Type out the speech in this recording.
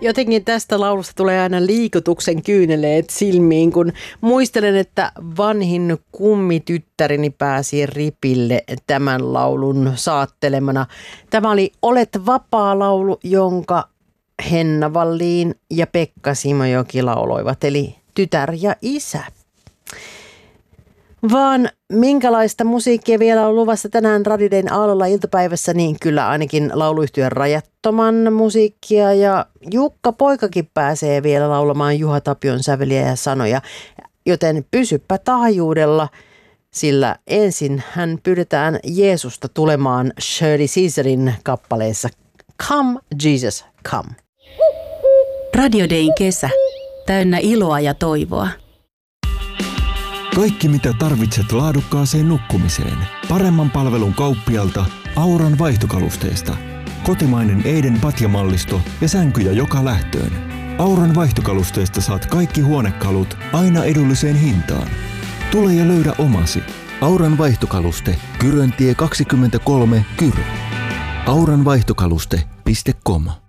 Jotenkin tästä laulusta tulee aina liikutuksen kyyneleet silmiin, kun muistelen, että vanhin kummityttäreni pääsi ripille tämän laulun saattelemana. Tämä oli Olet vapaa -laulu, jonka Henna Wallin ja Pekka Simojoki lauloivat, eli tytär ja isä. Vaan minkälaista musiikkia vielä on luvassa tänään Radio Dayn aallolla iltapäivässä, niin kyllä ainakin lauluyhtyön Rajattoman musiikkia, ja Jukka Poikakin pääsee vielä laulamaan Juha Tapion säveliä ja sanoja, joten pysyppä taajuudella, sillä ensin hän pyydetään Jeesusta tulemaan Shirley Caesarin kappaleessa Come Jesus Come. Radio Dayn kesä, täynnä iloa ja toivoa. Kaikki mitä tarvitset laadukkaaseen nukkumiseen. Paremman palvelun kauppialta Auran vaihtokalusteesta. Kotimainen Eiden patjamallisto ja sänkyjä joka lähtöön. Auran vaihtokalusteesta saat kaikki huonekalut aina edulliseen hintaan. Tule ja löydä omasi. Auran vaihtokaluste, Kyröntie 23, Kyrö. auranvaihtokaluste.com